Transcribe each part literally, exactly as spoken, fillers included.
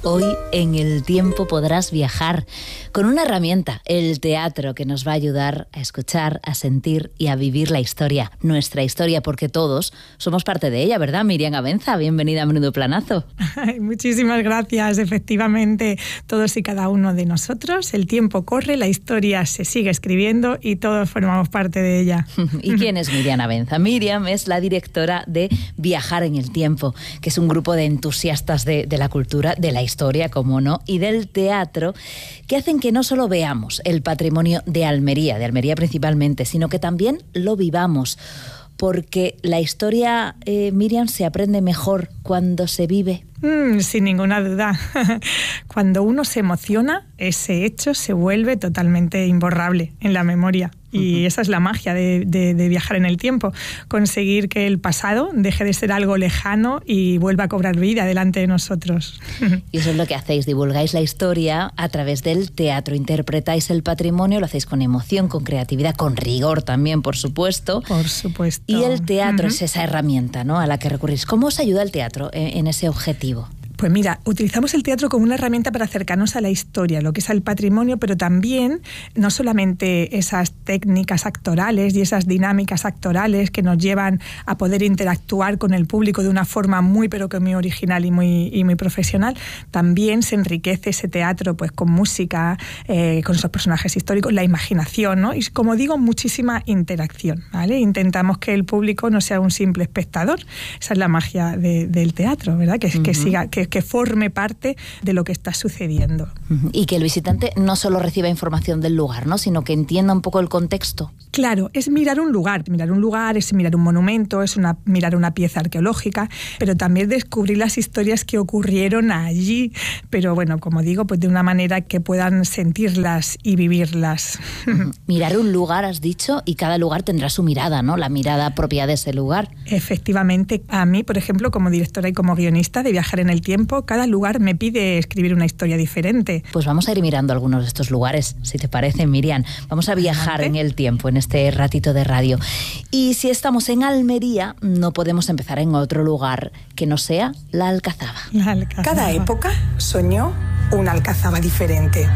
Hoy en El Tiempo podrás viajar con una herramienta, el teatro, que nos va a ayudar a escuchar, a sentir y a vivir la historia, nuestra historia, porque todos somos parte de ella, ¿verdad, Miriam Abenza? Bienvenida a Menudo Planazo. Ay, muchísimas gracias. Efectivamente, todos y cada uno de nosotros, el tiempo corre, la historia se sigue escribiendo y todos formamos parte de ella. ¿Y quién es Miriam Abenza? Miriam es la directora de Viajar en el Tiempo, que es un grupo de entusiastas de, de la cultura, de la historia, historia, como no, y del teatro, que hacen que no solo veamos el patrimonio de Almería, de Almería principalmente, sino que también lo vivamos, porque la historia, eh, Miriam, se aprende mejor cuando se vive. Mm, sin ninguna duda. Cuando uno se emociona, ese hecho se vuelve totalmente imborrable en la memoria. Y uh-huh. esa es la magia de, de, de viajar en el tiempo, conseguir que el pasado deje de ser algo lejano y vuelva a cobrar vida delante de nosotros. Y eso es lo que hacéis, divulgáis la historia a través del teatro, interpretáis el patrimonio, lo hacéis con emoción, con creatividad, con rigor también, por supuesto. Por supuesto. Y el teatro uh-huh. es esa herramienta, ¿no?, a la que recurrís. ¿Cómo os ayuda el teatro en, en ese objetivo? Pues mira, utilizamos el teatro como una herramienta para acercarnos a la historia, lo que es el patrimonio, pero también no solamente esas técnicas actorales y esas dinámicas actorales que nos llevan a poder interactuar con el público de una forma muy pero que muy original y muy, y muy profesional, también se enriquece ese teatro pues con música, eh, con esos personajes históricos, la imaginación, ¿no? Y como digo, muchísima interacción, ¿vale? Intentamos que el público no sea un simple espectador, esa es la magia de, del teatro, ¿verdad? Que, uh-huh. que siga, que que forme parte de lo que está sucediendo. Y que el visitante no solo reciba información del lugar, ¿no?, sino que entienda un poco el contexto. Claro, es mirar un lugar. Mirar un lugar es mirar un monumento, es una, mirar una pieza arqueológica, pero también descubrir las historias que ocurrieron allí. Pero bueno, como digo, pues de una manera que puedan sentirlas y vivirlas. Mirar un lugar, has dicho, y cada lugar tendrá su mirada, ¿no?, la mirada propia de ese lugar. Efectivamente. A mí, por ejemplo, como directora y como guionista de Viajar en el Tiempo, cada lugar me pide escribir una historia diferente. Pues vamos a ir mirando algunos de estos lugares, si te parece, Miriam. Vamos a viajar en el tiempo en este ratito de radio. Y si estamos en Almería, no podemos empezar en otro lugar que no sea la Alcazaba. La Alcazaba. Cada época soñó una Alcazaba diferente.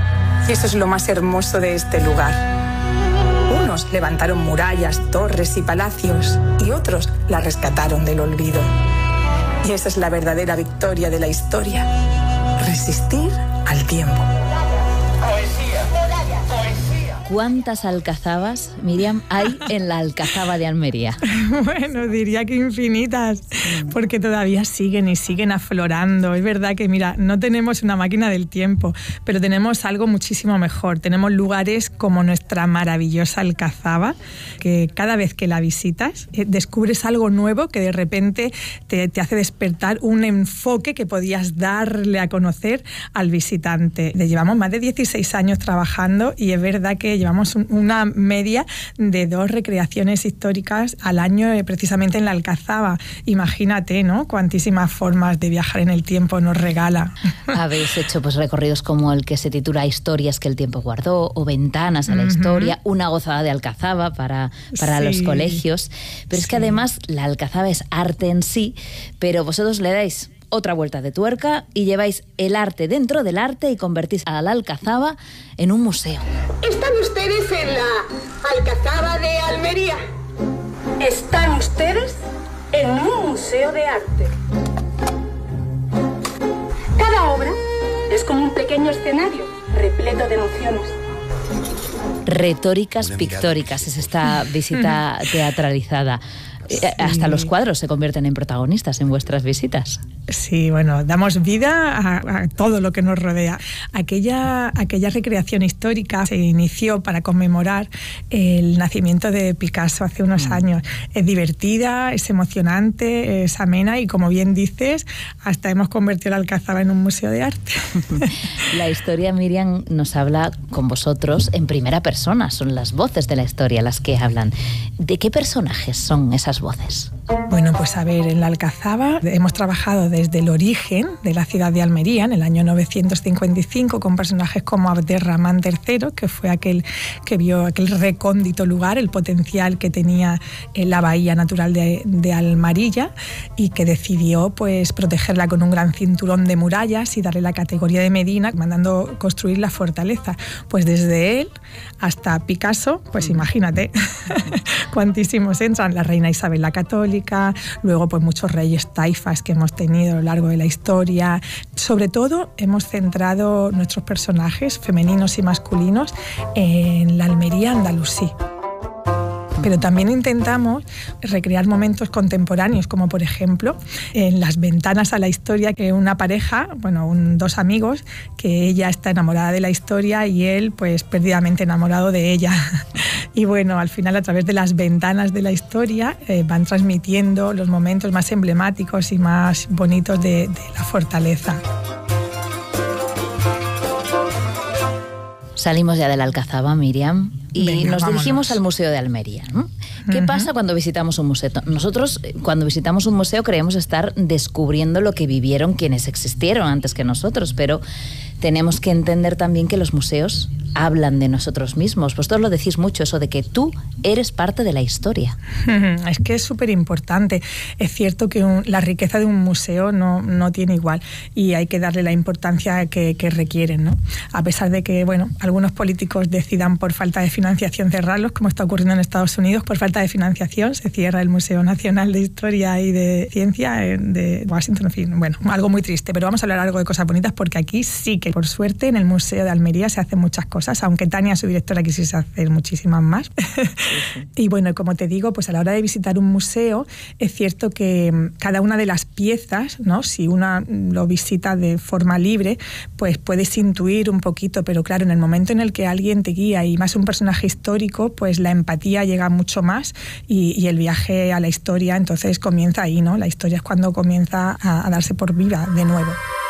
Y eso es lo más hermoso de este lugar. Unos levantaron murallas, torres y palacios, y otros la rescataron del olvido. Y esa es la verdadera victoria de la historia. Resistir al tiempo. Poesía. Poesía. ¿Cuántas alcazabas, Miriam, hay en la Alcazaba de Almería? Bueno, diría que infinitas, porque todavía siguen y siguen aflorando. Es verdad que, mira, no tenemos una máquina del tiempo, pero tenemos algo muchísimo mejor. Tenemos lugares como nuestra maravillosa Alcazaba, que cada vez que la visitas eh, descubres algo nuevo que de repente te, te hace despertar un enfoque que podías darle a conocer al visitante. Le llevamos más de dieciséis años trabajando y es verdad que llevamos un, una media de dos recreaciones históricas al año eh, precisamente en la Alcazaba. Imagínate, ¿no?, cuantísimas formas de viajar en el tiempo nos regala. Habéis hecho pues recorridos como el que se titula Historias que el tiempo guardó, o Ventanas a la uh-huh. historia, una gozada de Alcazaba para, para sí. los colegios. Pero es sí. que además la Alcazaba es arte en sí, pero vosotros le dais otra vuelta de tuerca y lleváis el arte dentro del arte y convertís a la Alcazaba en un museo. Están ustedes en la Alcazaba de Almería. Están ustedes en un museo de arte. Cada obra es como un pequeño escenario repleto de emociones. Retóricas pictóricas es esta visita teatralizada. Sí. Hasta los cuadros se convierten en protagonistas en vuestras visitas. Sí, bueno, damos vida a, a todo lo que nos rodea. Aquella, aquella recreación histórica se inició para conmemorar el nacimiento de Picasso hace unos mm. años. Es divertida, es emocionante, es amena y, como bien dices, hasta hemos convertido la Alcazaba en un museo de arte. La historia, Miriam, nos habla con vosotros en primera persona. Son las voces de la historia las que hablan. ¿De qué personajes son esas voces? Bueno, pues a ver, en la Alcazaba hemos trabajado desde el origen de la ciudad de Almería, en el año novecientos cincuenta y cinco, con personajes como Abderramán tercero, que fue aquel que vio aquel recóndito lugar, el potencial que tenía en la bahía natural de, de Almarilla, y que decidió pues protegerla con un gran cinturón de murallas y darle la categoría de Medina, mandando construir la fortaleza. Pues desde él hasta Picasso, pues imagínate cuantísimos entran, la reina Isabel la Católica, luego pues muchos reyes taifas que hemos tenido a lo largo de la historia. Sobre todo hemos centrado nuestros personajes femeninos y masculinos en la Almería andalusí. Pero también intentamos recrear momentos contemporáneos, como por ejemplo en Las ventanas a la historia, que una pareja, bueno, un, dos amigos, que ella está enamorada de la historia y él pues perdidamente enamorado de ella. Y bueno, al final a través de las ventanas de la historia eh, van transmitiendo los momentos más emblemáticos y más bonitos de, de la fortaleza. Salimos ya de la Alcazaba, Miriam, y Venga, nos vámonos. dirigimos al Museo de Almería, ¿no? ¿Qué Uh-huh. pasa cuando visitamos un museo? Nosotros, cuando visitamos un museo, creemos estar descubriendo lo que vivieron quienes existieron antes que nosotros, pero tenemos que entender también que los museos hablan de nosotros mismos. Vosotros lo decís mucho, eso de que tú eres parte de la historia. Es que es súper importante. Es cierto que un, la riqueza de un museo no, no tiene igual y hay que darle la importancia que, que requieren, ¿no? A pesar de que, bueno, algunos políticos decidan por falta de financiación cerrarlos, como está ocurriendo en Estados Unidos, por falta de financiación se cierra el Museo Nacional de Historia y de Ciencia de Washington, en fin, bueno, algo muy triste, pero vamos a hablar algo de cosas bonitas porque aquí sí que, por suerte, en el Museo de Almería se hacen muchas cosas, aunque Tania, su directora, quisiese hacer muchísimas más. Sí, sí. Y bueno, como te digo, pues a la hora de visitar un museo, es cierto que cada una de las piezas, ¿no? Si una lo visita de forma libre, pues puedes intuir un poquito, pero claro, en el momento en el que alguien te guía y más un personaje histórico, pues la empatía llega mucho más y, y el viaje a la historia entonces comienza ahí, ¿no? La historia es cuando comienza a, a darse por viva de nuevo.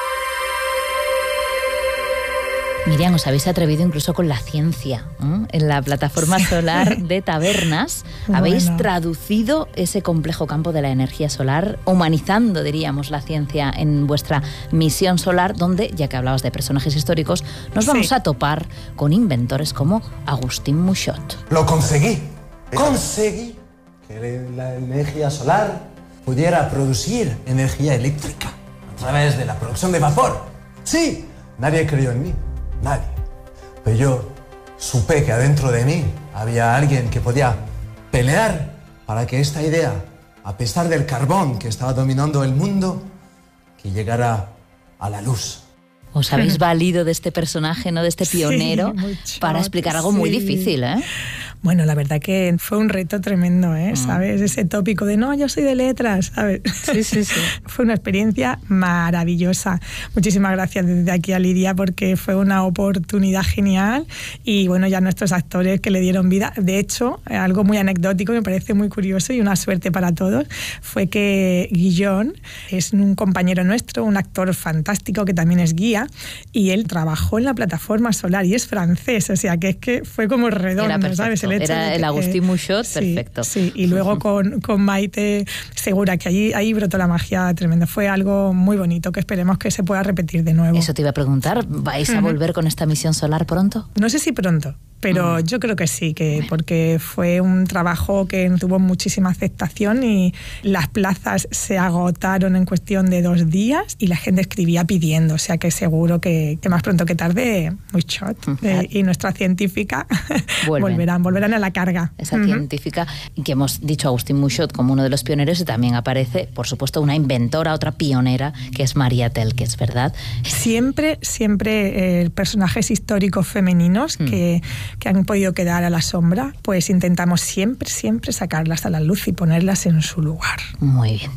Miriam, os habéis atrevido incluso con la ciencia, ¿eh? En la plataforma solar de Tabernas bueno. habéis traducido ese complejo campo de la energía solar, humanizando, diríamos, la ciencia en vuestra misión solar, donde, ya que hablabas de personajes históricos, nos vamos sí. a topar con inventores como Agustín Muixot. Lo conseguí, conseguí que la energía solar pudiera producir energía eléctrica a través de la producción de vapor. Sí, nadie creyó en mí. Nadie. Pero yo supe que adentro de mí había alguien que podía pelear para que esta idea, a pesar del carbón que estaba dominando el mundo, que llegara a la luz. Os habéis valido de este personaje, ¿no? De este pionero, sí, para explicar algo sí. muy difícil, ¿eh? Bueno, la verdad que fue un reto tremendo, ¿eh? ¿Sabes? Ese tópico de no, yo soy de letras, ¿sabes? Sí, sí, sí. Fue una experiencia maravillosa. Muchísimas gracias desde aquí a Lidia porque fue una oportunidad genial y bueno, ya nuestros actores que le dieron vida. De hecho, algo muy anecdótico, me parece muy curioso y una suerte para todos, fue que Guillón es un compañero nuestro, un actor fantástico que también es guía y él trabajó en la plataforma solar y es francés, o sea que es que fue como redondo, ¿sabes? El Era el Agustín Muixot, sí, perfecto. Sí, y luego con, con Maite Segura, que allí ahí brotó la magia tremenda. Fue algo muy bonito que esperemos que se pueda repetir de nuevo. Eso te iba a preguntar, ¿vais a volver con esta misión solar pronto? No sé si pronto, pero yo creo que sí, que porque fue un trabajo que tuvo muchísima aceptación y las plazas se agotaron en cuestión de dos días y la gente escribía pidiendo, o sea que seguro que, que más pronto que tarde, Muixot eh, y nuestra científica volverán, volverán a la carga. Esa uh-huh. científica, que hemos dicho Agustín Muixot como uno de los pioneros y también aparece, por supuesto, una inventora, otra pionera, que es María Telkes, ¿verdad? Siempre, siempre eh, personajes históricos femeninos mm. que que han podido quedar a la sombra, pues intentamos siempre, siempre sacarlas a la luz y ponerlas en su lugar. Muy bien.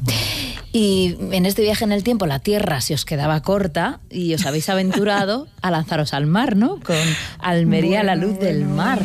Y en este viaje en el tiempo la Tierra se os quedaba corta y os habéis aventurado a lanzaros al mar, ¿no? Con Almería bueno, a la luz bueno. del mar.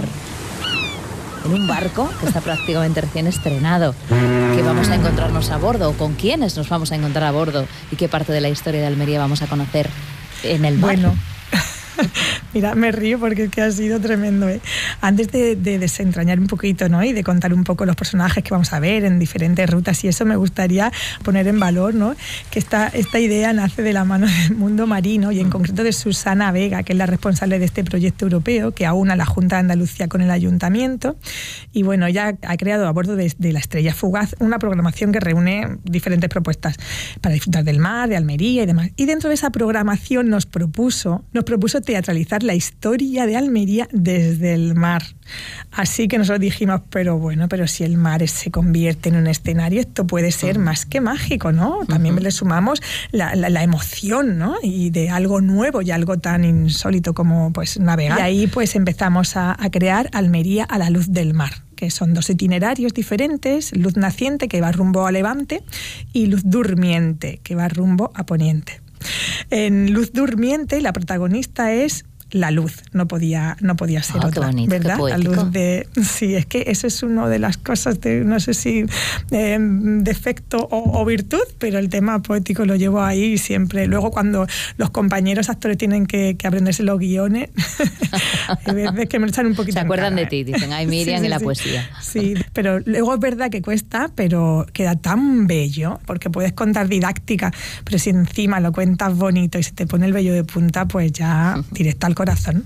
En un barco que está prácticamente recién estrenado. ¿Qué vamos a encontrarnos a bordo? ¿O con quiénes nos vamos a encontrar a bordo? ¿Y qué parte de la historia de Almería vamos a conocer en el mar? Bueno... Mira, me río porque es que ha sido tremendo, ¿eh? Antes de, de desentrañar un poquito, ¿no? Y de contar un poco los personajes que vamos a ver en diferentes rutas y eso, me gustaría poner en valor, ¿no? Que esta, esta idea nace de la mano del mundo marino y en concreto de Susana Vega, que es la responsable de este proyecto europeo que aúna la Junta de Andalucía con el Ayuntamiento. Y bueno, ella ha creado a bordo de, de la Estrella Fugaz una programación que reúne diferentes propuestas para disfrutar del mar, de Almería y demás. Y dentro de esa programación nos propuso, nos propuso teatralizar la historia de Almería desde el mar. Así que nosotros dijimos, pero bueno, pero si el mar se convierte en un escenario, esto puede ser más que mágico, ¿no? También uh-huh. le sumamos la, la, la emoción, ¿no? Y de algo nuevo y algo tan insólito como pues navegar. Y ahí pues empezamos a, a crear Almería a la luz del mar, que son dos itinerarios diferentes: luz naciente, que va rumbo a levante, y luz durmiente, que va rumbo a poniente. En luz durmiente, la protagonista es la luz, no podía, no podía ser oh, otra, qué bonito, ¿verdad? qué La luz de, sí, es que eso es una de las cosas de, no sé si eh, defecto o, o virtud, pero el tema poético lo llevo ahí siempre. Luego cuando los compañeros actores tienen que, que aprenderse los guiones, hay veces que me echan un poquito. Se acuerdan cara, de ti, dicen, ay, Miriam, sí, sí, y la sí. poesía. Sí, pero luego es verdad que cuesta, pero queda tan bello, porque puedes contar didáctica, pero si encima lo cuentas bonito y se te pone el vello de punta, pues ya directo al corazón.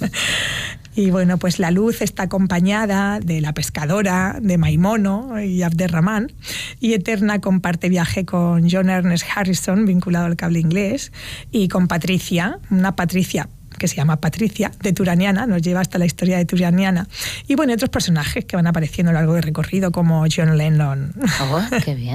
Y bueno, pues la luz está acompañada de la pescadora, de Maimono y Abderramán, y Eterna comparte viaje con John Ernest Harrison, vinculado al cable inglés, y con Patricia, una Patricia que se llama Patricia, de Turaniana, nos lleva hasta la historia de Turaniana. Y bueno, otros personajes que van apareciendo a lo largo del recorrido, como John Lennon. Oh, qué bien.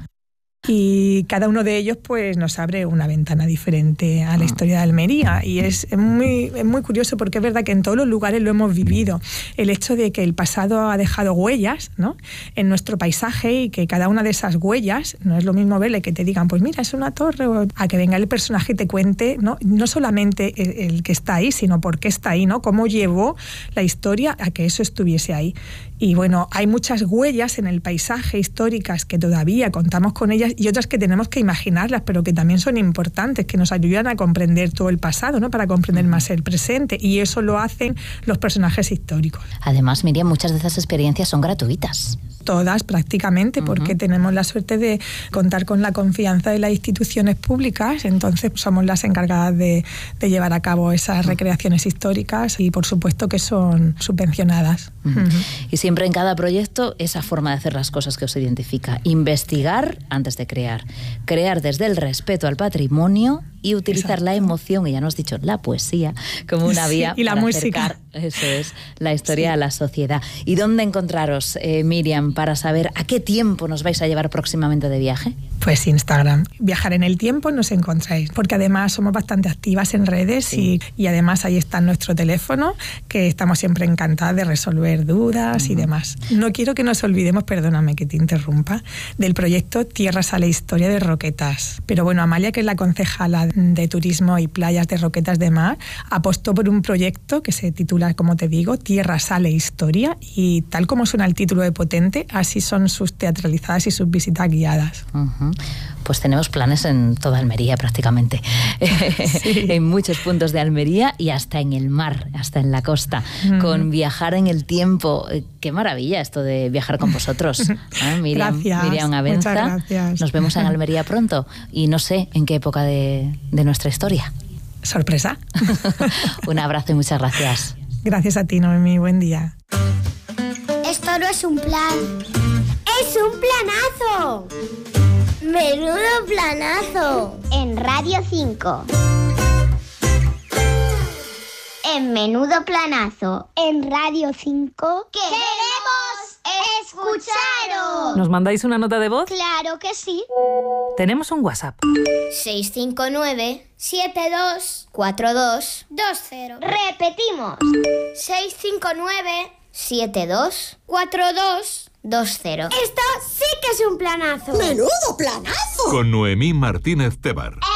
Y cada uno de ellos pues nos abre una ventana diferente a la historia de Almería, y es muy, es muy curioso porque es verdad que en todos los lugares lo hemos vivido, el hecho de que el pasado ha dejado huellas, ¿no?, en nuestro paisaje, y que cada una de esas huellas, no es lo mismo verle que te digan pues mira, es una torre, o a que venga el personaje y te cuente, ¿no?, no solamente el, el que está ahí, sino por qué está ahí, ¿no?, cómo llevó la historia a que eso estuviese ahí. Y bueno, hay muchas huellas en el paisaje históricas que todavía contamos con ellas, y otras que tenemos que imaginarlas, pero que también son importantes, que nos ayudan a comprender todo el pasado, ¿no?, para comprender más el presente, y eso lo hacen los personajes históricos. Además, Miriam, muchas de esas experiencias son gratuitas. Todas prácticamente, porque uh-huh. tenemos la suerte de contar con la confianza de las instituciones públicas, entonces somos las encargadas de, de llevar a cabo esas recreaciones históricas, y por supuesto que son subvencionadas. Uh-huh. Uh-huh. Y siempre en cada proyecto esa forma de hacer las cosas que os identifica: investigar antes de crear, crear desde el respeto al patrimonio y utilizar Exacto. la emoción, y ya nos has dicho, la poesía, como una vía sí, y la para música. acercar, eso es, la historia sí. a la sociedad. ¿Y dónde encontraros, eh, Miriam, para saber a qué tiempo nos vais a llevar próximamente de viaje? Pues Instagram. Viajar en el tiempo nos encontráis, porque además somos bastante activas en redes, sí. y, y además ahí está nuestro teléfono, que estamos siempre encantadas de resolver dudas uh-huh. y demás. No quiero que nos olvidemos, perdóname que te interrumpa, del proyecto Tierra Sale Historia de Roquetas. Pero bueno, Amalia, que es la concejala de Turismo y Playas de Roquetas de Mar, apostó por un proyecto que se titula, como te digo, Tierra Sale Historia, y tal como suena el título de potente, así son sus teatralizadas y sus visitas guiadas. Uh-huh. Pues tenemos planes en toda Almería prácticamente, sí. en muchos puntos de Almería y hasta en el mar, hasta en la costa, mm. con viajar en el tiempo. Qué maravilla esto de viajar con vosotros. ¿Eh? Miriam, gracias, Miriam Abenza, muchas gracias. Nos vemos en Almería pronto, y no sé en qué época de, de nuestra historia. Sorpresa. Un abrazo y muchas gracias. Gracias a ti, Noemí, buen día. Esto no es un plan, es un planazo. ¡Menudo planazo! En Radio cinco. En Menudo Planazo. En Radio cinco. ¡Queremos escucharos! ¿Nos mandáis una nota de voz? ¡Claro que sí! Tenemos un WhatsApp. seis cinco nueve, siete dos, cuatro dos, dos cero. Repetimos. seis cinco nueve, siete dos, cuatro dos, dos cero. Esto sí que es un planazo. ¡Menudo planazo! Con Noemí Martínez Tebar.